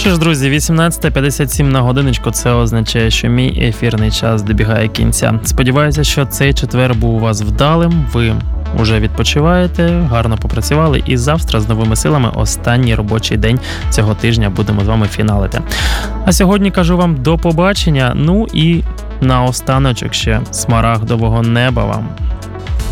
Що ж, друзі, 18:57 на годиночку, це означає, що мій ефірний час добігає кінця. Сподіваюся, що цей четвер був у вас вдалим, ви уже відпочиваєте, гарно попрацювали, і завтра з новими силами останній робочий день цього тижня будемо з вами фіналити. А сьогодні кажу вам до побачення, ну і наостаночок ще смарагдового неба вам.